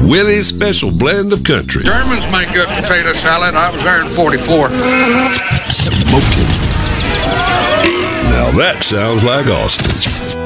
Willie's Special Blend of Country. Germans make good potato salad. I was there in 44. Smoking. Now that sounds like Austin.